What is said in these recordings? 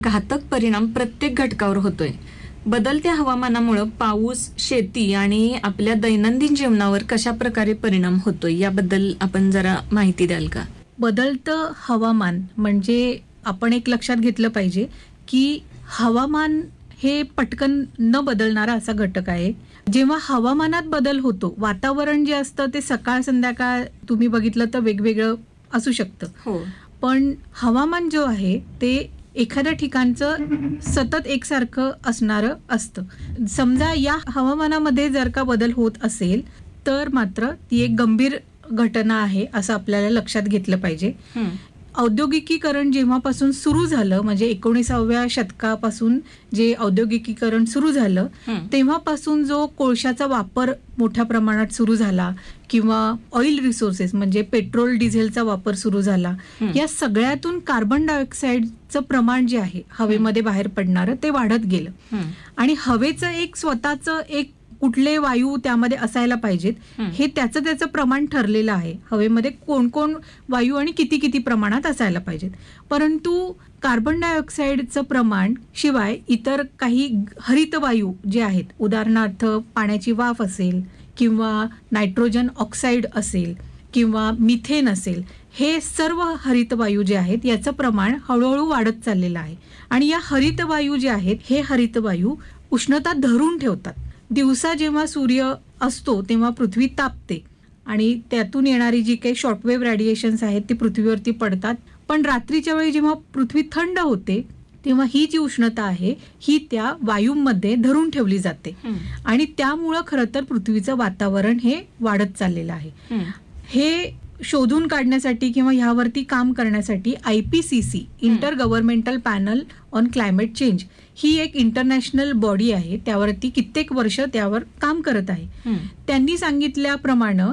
घातक परिणाम प्रत्येक घटकावर होतोय. बदलत्या हवामानामुळे पाऊस, शेती आणि आपल्या दैनंदिन जीवनावर कशा प्रकारे परिणाम होतोय याबद्दल आपण जरा माहिती द्याल का? बदलतं हवामान म्हणजे आपण एक लक्षात घेतलं पाहिजे की हवामान हे पटकन न बदलणारा असा घटक आहे. जेव्हा हवामानात बदल होतो, वातावरण जे असतं ते सकाळ संध्याकाळ तुम्ही बघितलं तर वेगवेगळं असू शकतं. हो. पण हवामान जो आहे ते एखाद्या ठिकाणचं सतत एकसारखं असणारं असतं. समजा या हवामानामध्ये जर का बदल होत असेल तर मात्र ती एक गंभीर घटना आहे असं आपल्याला लक्षात घेतलं पाहिजे. हं. औद्योगिकीकरण जेव्हापासून सुरू झालं, म्हणजे 19व्या शतकापासून जे औद्योगिकीकरण सुरू झालं हं. तेव्हापासून जो कोळशाचा वापर मोठ्या प्रमाणात सुरू झाला किंवा ऑइल रिसोर्सेस म्हणजे पेट्रोल डिझेलचा वापर सुरू झाला, हं. या सगळ्यातून कार्बन डायऑक्साईडचं प्रमाण जे आहे हवेमध्ये बाहेर पडणारं ते वाढत गेलं. हं. आणि हवेचं एक स्वतःचं एक कुठले वायू त्यामध्ये असायला पाहिजेत हं. हे त्याचं प्रमाण ठरलेलं आहे. हवेमध्ये कोण वायू आणि किती प्रमाणात असायला पाहिजेत. परंतु कार्बन डायऑक्साईडचं प्रमाण शिवाय इतर काही हरित वायू जे आहेत, उदाहरणार्थ पाण्याची वाफ असेल किंवा नायट्रोजन ऑक्साईड असेल किंवा मिथेन असेल, हे सर्व हरित वायू जे आहेत याचं प्रमाण हळूहळू वाढत चाललेलं आहे. आणि या हरित वायू जे आहेत हे हरित वायू उष्णता धरून ठेवतात. दिवसा जेव्हा सूर्य असतो तेव्हा पृथ्वी तापते आणि त्यातून येणारी जी काही शॉर्टवेव्ह रेडिएशन्स आहेत ती पृथ्वीवरती पडतात. पण रात्रीच्या वेळी जेव्हा पृथ्वी थंड होते तेव्हा ही जी उष्णता आहे ही त्या वायूंमध्ये धरून ठेवली जाते. हं. आणि त्यामुळं खरं तर पृथ्वीचं वातावरण हे वाढत चाललेलं आहे. हं. हे शोधून काढण्यासाठी किंवा ह्यावरती काम करण्यासाठी IPCC inter governmental panel on climate change ही एक इंटरनॅशनल बॉडी आहे. त्यावरती कित्येक वर्ष त्यावर काम करत आहे. हं. त्यांनी सांगितल्याप्रमाणे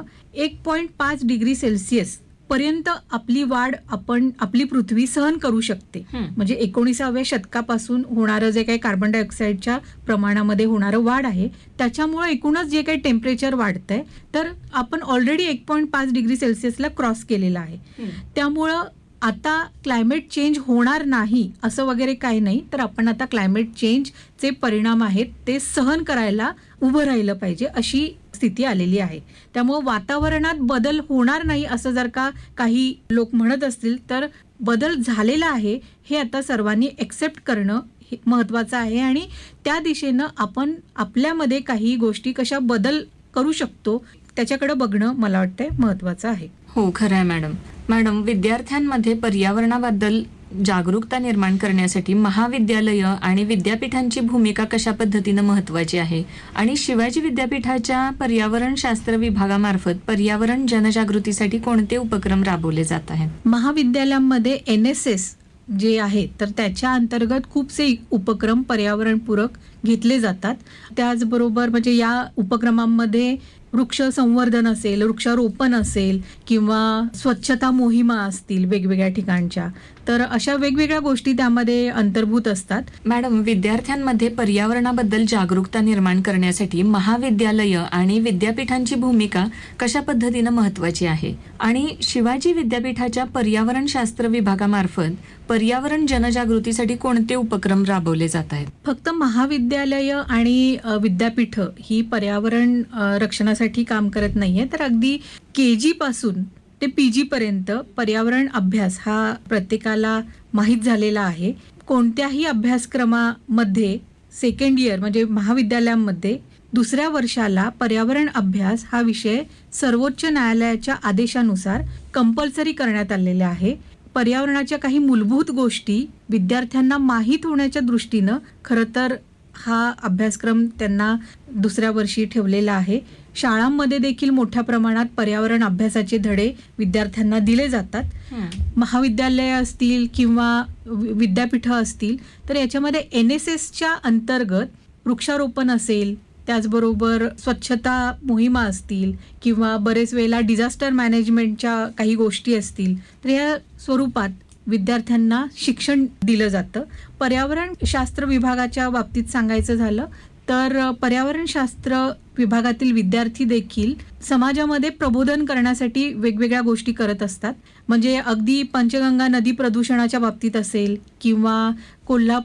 1.5 डिग्री सेल्सिअस पर्यंत आपली वाढ आपली पृथ्वी सहन करू शकते. हं. म्हणजे 19व्या शतकापासून होणारं जे काही कार्बन डायऑक्साईडच्या प्रमाणामध्ये होणारं वाढ आहे त्याच्यामुळे एकूणच जे काही टेम्परेचर वाढतंय तर आपण ऑलरेडी 1.5 डिग्री सेल्सिअसला क्रॉस केलेला आहे. हं. त्यामुळं आता क्लायमेट चेंज होणार नाही असं वगैरे काही नाही, तर आपण आता क्लायमेट चेंजचे परिणाम आहेत ते सहन करायला उभं राहिलं पाहिजे अशी स्थिती आलेली आहे. त्यामुळं वातावरणात बदल होणार नाही असं जर का काही लोक म्हणत असतील तर बदल झालेला आहे हे आता सर्वांनी एक्सेप्ट करणं हे महत्त्वाचं आहे. आणि त्या दिशेनं आपण आपल्यामध्ये काही गोष्टी कशा बदल करू शकतो त्याच्याकडे बघणं मला वाटतंय महत्त्वाचं आहे. हो, खरं आहे मॅडम. मॅडम, विद्यार्थ्यांमध्ये पर्यावरणाबद्दल जागरूकता निर्माण करण्यासाठी महाविद्यालय आणि विद्यापीठांची भूमिका कशा पद्धतीनं महत्वाची आहे आणि शिवाजी विद्यापीठाच्या पर्यावरणशास्त्र विभागामार्फत पर्यावरण जनजागृतीसाठी कोणते उपक्रम राबवले जात आहेत? महाविद्यालयांमध्ये NSS जे आहे तर त्याच्या अंतर्गत खूपसे उपक्रम पर्यावरणपूरक घेतले जातात. त्याचबरोबर म्हणजे या उपक्रमांमध्ये वृक्ष संवर्धन असेल, वृक्षारोपण असेल किंवा स्वच्छता मोहिमा असतील वेगवेगळ्या ठिकाणच्या, तर अशा वेगवेगळ्या गोष्टी त्यामध्ये अंतर्भूत असतात. मॅडम, विद्यार्थ्यांमध्ये पर्यावरणाबद्दल जागरूकता निर्माण करण्यासाठी महाविद्यालय आणि विद्यापीठांची भूमिका कशा पद्धतीनं महत्वाची आहे आणि शिवाजी विद्यापीठाच्या पर्यावरणशास्त्र विभागामार्फत पर्यावरण जनजागृतीसाठी कोणते उपक्रम राबवले जात आहेत? फक्त महाविद्यालय आणि विद्यापीठ ही पर्यावरण रक्षणासाठी काम करत नाहीये, तर अगदी KG पासून ते PG पर्यंत पर्यावरण अभ्यास हा प्रत्येकाला माहीत झालेला आहे. कोणत्याही अभ्यासक्रमामध्ये सेकंड इयर म्हणजे महाविद्यालयांमध्ये दुसऱ्या वर्षाला पर्यावरण अभ्यास हा विषय सर्वोच्च न्यायालयाच्या आदेशानुसार कंपल्सरी करण्यात आलेले आहे. पर्यावरणाच्या काही मूलभूत गोष्टी विद्यार्थ्यांना माहीत होण्याच्या दृष्टीनं खरं तर हा अभ्यासक्रम त्यांना दुसऱ्या वर्षी ठेवलेला आहे. शाळांमध्ये देखील मोठ्या प्रमाणात पर्यावरण अभ्यासाचे धडे विद्यार्थ्यांना दिले जातात. महाविद्यालय असतील किंवा विद्यापीठं असतील तर याच्यामध्ये NSSच्या अंतर्गत वृक्षारोपण असेल, त्याचबरोबर स्वच्छता मोहिमा असतील किंवा बरेच वेळेला डिझास्टर मॅनेजमेंटच्या काही गोष्टी असतील तर या स्वरूपात विद्यार्थ्यांना शिक्षण दिलं जातं. पर्यावरण शास्त्र विभागाच्या बाबतीत सांगायचं झालं तर पर्यावरणशास्त्र विभागातील विद्यार्थी देखील समाजामध्ये प्रबोधन करण्यासाठी वेगवेगळ्या गोष्टी करत असतात. म्हणजे अगदी पंचगंगा नदी प्रदूषणाच्या बाबतीत असेल किंवा कोल्हापूर